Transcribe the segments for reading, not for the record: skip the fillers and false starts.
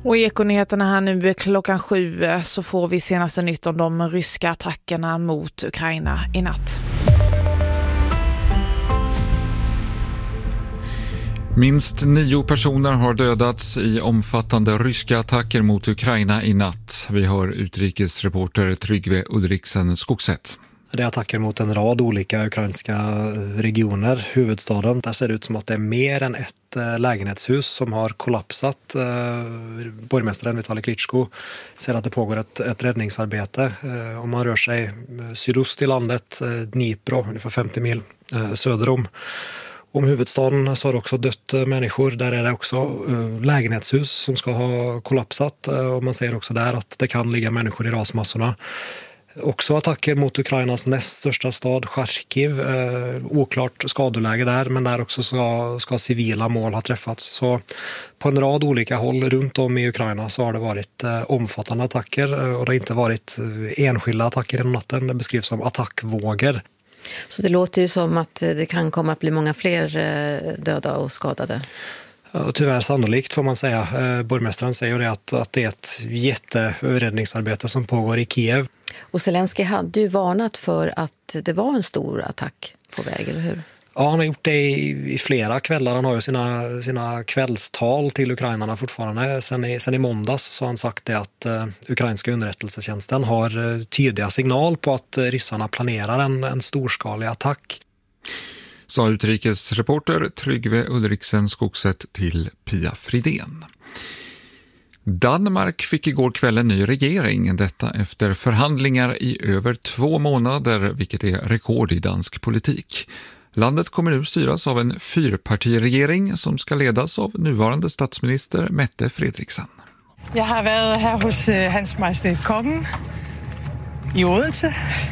Och i Ekonyheterna här nu klockan 7 så får vi senaste nytt om de ryska attackerna mot Ukraina i natt. Minst 9 personer har dödats i omfattande ryska attacker mot Ukraina i natt. Vi hör utrikesreporter Tryggve Ulriksen Skogset. Det är attacker mot en rad olika ukrainska regioner. Huvudstaden, där ser det ut som att det är mer än ett lägenhetshus som har kollapsat. Borgmästaren Vitali Klitschko säger att det pågår ett räddningsarbete. Om man rör sig sydost i landet, Dnipro, ungefär 50 mil söder om huvudstaden, så har det också dött människor. Där är det också lägenhetshus som ska ha kollapsat. Och man säger också där att det kan ligga människor i rasmassorna. Också attacker mot Ukrainas näst största stad, Charkiv. Oklart skadeläge där, men där också ska civila mål ha träffats. Så på en rad olika håll runt om i Ukraina så har det varit omfattande attacker. Och det har inte varit enskilda attacker i natten. Det beskrivs som attackvågor. Så det låter ju som att det kan komma att bli många fler döda och skadade. Tyvärr sannolikt får man säga. Borgmästaren säger det att det är ett jätteräddningsarbete som pågår i Kiev. Och Zelensky hade ju varnat för att det var en stor attack på väg, eller hur? Ja, han har gjort det i flera kvällar. Han har ju sina kvällstal till ukrainarna fortfarande. Sen i måndags så har han sagt det att ukrainska underrättelsetjänsten har tydliga signal på att ryssarna planerar en storskalig attack. Sa utrikesreporter Tryggve Ulriksen Skogset till Pia Fridén. Danmark fick igår kväll en ny regering, detta efter förhandlingar i över 2 månader, vilket är rekord i dansk politik. Landet kommer nu styras av en 4-partiregering som ska ledas av nuvarande statsminister Mette Frederiksen. Jag har varit här hos Hans Majestät Kongen i Odense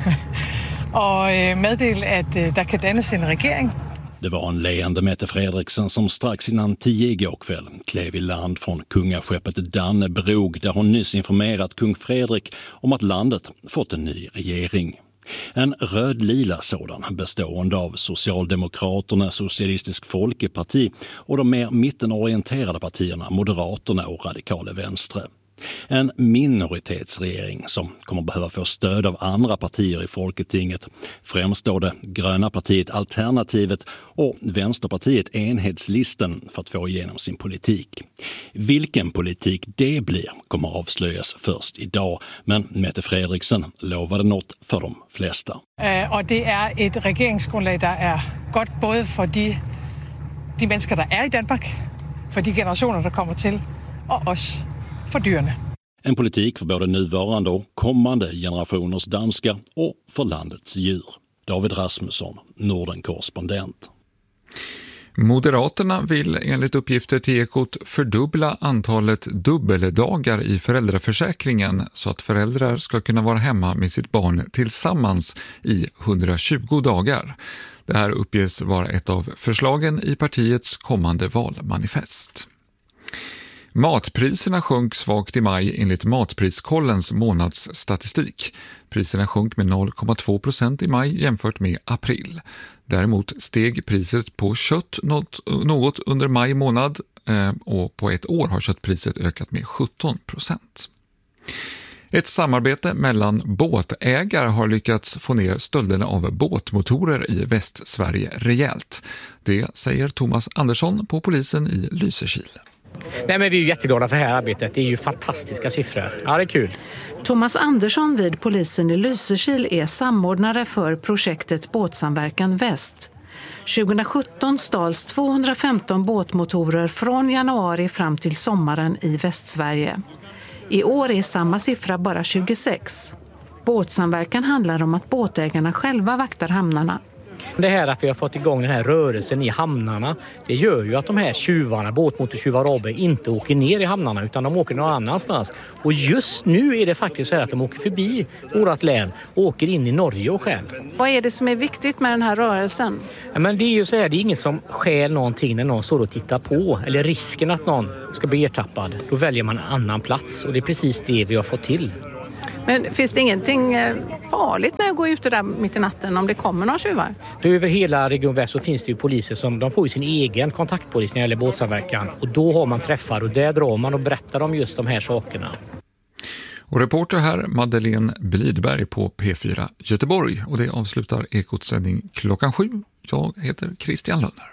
och meddelat att där kan dannes en regering. Det var en leende Mette Frederiksen som strax innan 10 igår kväll klev i land från kungaskeppet Dannebrog, där hon nyss informerat kung Fredrik om att landet fått en ny regering. En röd-lila sådan bestående av Socialdemokraterna, Socialistisk Folkeparti och de mer mittenorienterade partierna Moderaterna och Radikale Venstre. En minoritetsregering som kommer behöva få stöd av andra partier i Folketinget, främst då det gröna partiet Alternativet och Vänsterpartiet Enhetslisten, för att få igenom sin politik. Vilken politik det blir kommer avslöjas först idag, men Mette Frederiksen lovade något för de flesta. Och det är ett regeringsgrundlag där är gott både för de människor där är i Danmark, för de generationer där kommer till och oss. För dyrene. En politik för både nuvarande och kommande generationers danskar och för landets djur. David Rasmusson, Norden-korrespondent. Moderaterna vill enligt uppgifter till Ekot fördubbla antalet dubbeldagar i föräldraförsäkringen så att föräldrar ska kunna vara hemma med sitt barn tillsammans i 120 dagar. Det här uppges vara ett av förslagen i partiets kommande valmanifest. Matpriserna sjönk svagt i maj enligt Matpriskollens månadsstatistik. Priserna sjönk med 0,2% i maj jämfört med april. Däremot steg priset på kött något under maj månad och på ett år har köttpriset ökat med 17%. Ett samarbete mellan båtägare har lyckats få ner stölderna av båtmotorer i Västsverige rejält. Det säger Thomas Andersson på polisen i Lysekil. Nej, men vi är ju jätteglada för det här arbetet. Det är ju fantastiska siffror. Ja, det är kul. Thomas Andersson vid polisen i Lysekil är samordnare för projektet Båtsamverkan Väst. 2017 stals 215 båtmotorer från januari fram till sommaren i Västsverige. I år är samma siffra bara 26. Båtsamverkan handlar om att båtägarna själva vaktar hamnarna. Det här att vi har fått igång den här rörelsen i hamnarna, det gör ju att de här tjuvarna, båtmotortjuvar, inte åker ner i hamnarna utan de åker någon annanstans. Och just nu är det faktiskt så här att de åker förbi vårt län och åker in i Norge och stjäl. Vad är det som är viktigt med den här rörelsen? Ja, men det är ju så här, det är ingen som stjäl någonting när någon står och tittar på. Eller risken att någon ska bli ertappad, då väljer man en annan plats och det är precis det vi har fått till. Men finns det ingenting farligt med att gå ute där mitt i natten om det kommer några tjuvar? Över hela Region Väst så finns det ju poliser som de får ju sin egen kontaktpolis när det gäller båtsamverkan. Och då har man träffar och där drar man och berättar om just de här sakerna. Och reporter här Madeleine Blidberg på P4 Göteborg. Och det avslutar Ekots sändning 7:00. Jag heter Christian Lönner.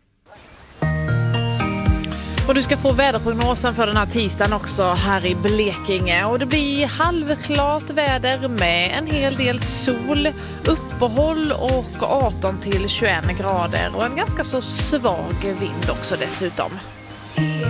Och du ska få väderprognosen för den här tisdagen också här i Blekinge. Och det blir halvklart väder med en hel del sol, uppehåll och 18 till 21 grader. Och en ganska så svag vind också dessutom.